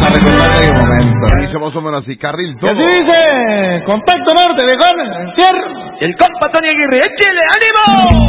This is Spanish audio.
para recordar aquel momento. Dice más o menos así, carril todo. ¿Qué dice? Contacto Norte de Juan Encierro. El compa Tony Aguirre, ¡échele ánimo!